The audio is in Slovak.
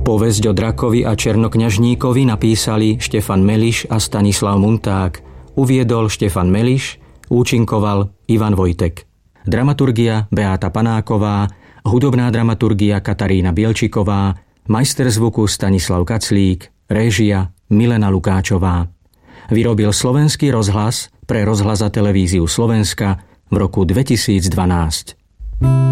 Povesť o drakovi a černokňažníkovi napísali Štefan Meliš a Stanislav Munták. Uviedol Štefan Meliš, účinkoval Ivan Vojtek. Dramaturgia Beáta Panáková, hudobná dramaturgia Katarína Bielčiková, majster zvuku Stanislav Kaclík, réžia Milena Lukáčová. Vyrobil Slovenský rozhlas pre Rozhlas a televíziu Slovenska v roku 2012.